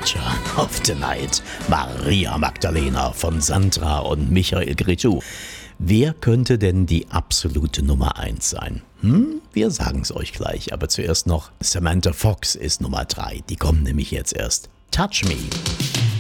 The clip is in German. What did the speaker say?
Feature of the Night. Maria Magdalena von Sandra und Michael Cretu. Wer könnte denn die absolute Nummer 1 sein? Wir sagen es euch gleich, aber zuerst noch Samantha Fox ist Nummer 3. Die kommt nämlich jetzt erst. Touch Me.